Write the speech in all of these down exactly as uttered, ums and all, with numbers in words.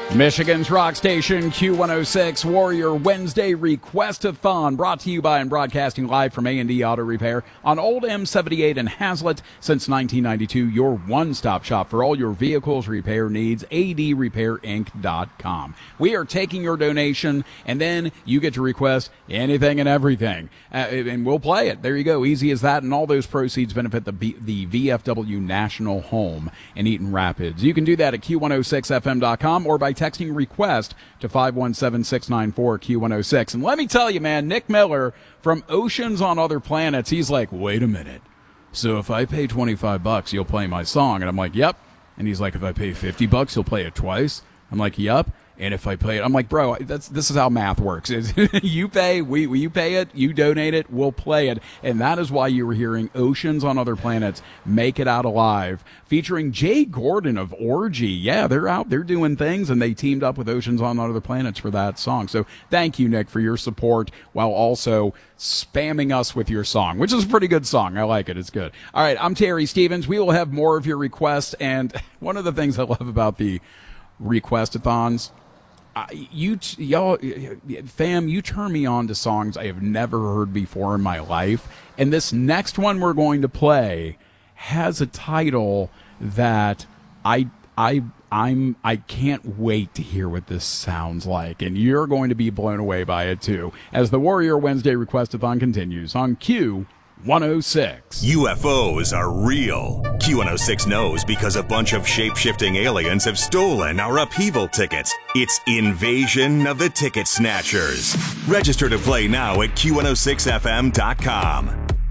Michigan's rock station Q one oh six Warrior Wednesday Request-a-thon, brought to you by and broadcasting live from A and D Auto Repair on Old M seventy-eight in Hazlet since nineteen ninety-two. Your one-stop shop for all your vehicles repair needs, A D repair inc dot com. We are taking your donation, and then you get to request anything and everything, uh, and we'll play it. There you go, easy as that, and all those proceeds benefit the B- the V F W National Home in Eaton Rapids. You can do that at Q one oh six F M dot com or by texting request to five one seven, six nine four, Q one oh six. And let me tell you, man, Nick Miller from Oceans on Other Planets, he's like, wait a minute. So if I pay twenty-five bucks, you'll play my song. And I'm like, yep. And he's like, if I pay fifty bucks, you'll play it twice. I'm like, yep. And if I play it, I'm like, bro, that's this is how math works. You pay, we, we you pay it, you donate it, we'll play it. And that is why you were hearing Oceans on Other Planets, Make It Out Alive, featuring Jay Gordon of Orgy. Yeah, they're out, they're doing things, and they teamed up with Oceans on Other Planets for that song. So thank you, Nick, for your support while also spamming us with your song, which is a pretty good song. I like it. It's good. All right, I'm Terry Stevens. We will have more of your requests. And one of the things I love about the request-a-thons, Uh, you, y'all, fam, you turn me on to songs I have never heard before in my life. And this next one we're going to play has a title that I, I, I'm, I can't wait to hear what this sounds like. And you're going to be blown away by it too, as the Warrior Wednesday Request-a-thon continues on Q one oh six. U F Os are real. Q one oh six knows because a bunch of shape-shifting aliens have stolen our upheaval tickets. It's Invasion of the Ticket Snatchers. Register to play now at Q one oh six F M dot com.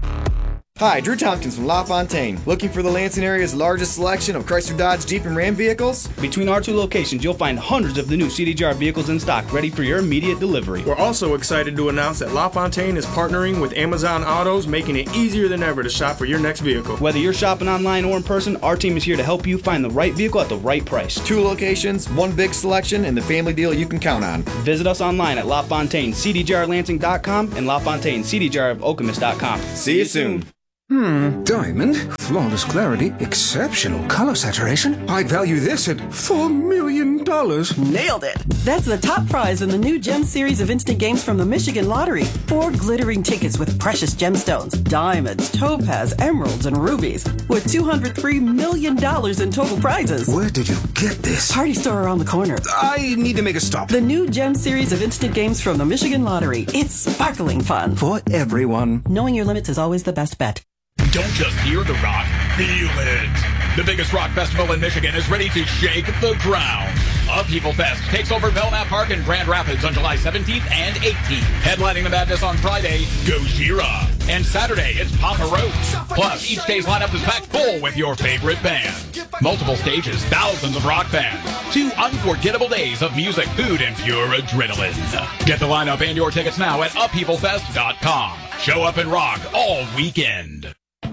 Hi, Drew Tompkins from LaFontaine. Looking for the Lansing area's largest selection of Chrysler, Dodge, Jeep, and Ram vehicles? Between our two locations, you'll find hundreds of the new C D J R vehicles in stock, ready for your immediate delivery. We're also excited to announce that LaFontaine is partnering with Amazon Autos, making it easier than ever to shop for your next vehicle. Whether you're shopping online or in person, our team is here to help you find the right vehicle at the right price. Two locations, one big selection, and the family deal you can count on. Visit us online at LaFontaine C D J R Lansing dot com and LaFontaine C D J R of Okemos dot com. See you soon. Hmm, diamond, flawless clarity, exceptional color saturation. I'd value this at four million dollars. Nailed it! That's the top prize in the new Gem series of instant games from the Michigan Lottery. Four glittering tickets with precious gemstones, diamonds, topaz, emeralds, and rubies, with two hundred three million dollars in total prizes. Where did you get this? Party store around the corner. I need to make a stop. The new Gem series of instant games from the Michigan Lottery. It's sparkling fun. For everyone. Knowing your limits is always the best bet. Don't just hear the rock, feel it. The biggest rock festival in Michigan is ready to shake the ground. Upheaval Fest takes over Belknap Park in Grand Rapids on July seventeenth and eighteenth. Headlining the madness on Friday, Gojira. And Saturday, it's Papa Roach. Plus, each day's lineup is packed full with your favorite band. Multiple stages, thousands of rock fans. Two unforgettable days of music, food, and pure adrenaline. Get the lineup and your tickets now at upheaval fest dot com. Show up and rock all weekend.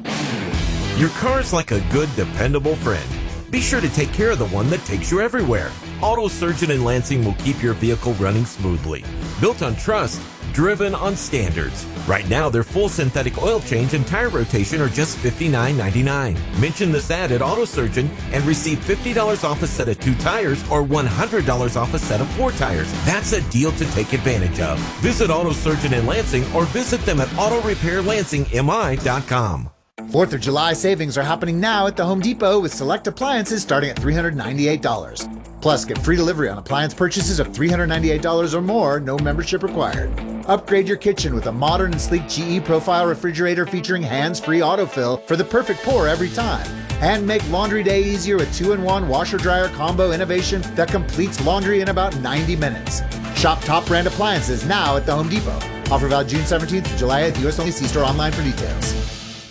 Your car's like a good, dependable friend. Be sure to take care of the one that takes you everywhere. Auto Surgeon in Lansing will keep your vehicle running smoothly. Built on trust, driven on standards. Right now, their full synthetic oil change and tire rotation are just fifty-nine ninety-nine. Mention this ad at Auto Surgeon and receive fifty dollars off a set of two tires or one hundred dollars off a set of four tires. That's a deal to take advantage of. Visit Auto Surgeon in Lansing or visit them at auto repair lansing M I dot com. fourth of July savings are happening now at the Home Depot with select appliances starting at three hundred ninety-eight dollars. Plus, get free delivery on appliance purchases of three hundred ninety-eight dollars or more, no membership required. Upgrade your kitchen with a modern and sleek G E Profile refrigerator featuring hands-free autofill for the perfect pour every time. And make laundry day easier with two in one washer-dryer combo innovation that completes laundry in about ninety minutes. Shop top brand appliances now at the Home Depot. Offer valid June seventeenth to July eighth, U S only. See store online for details.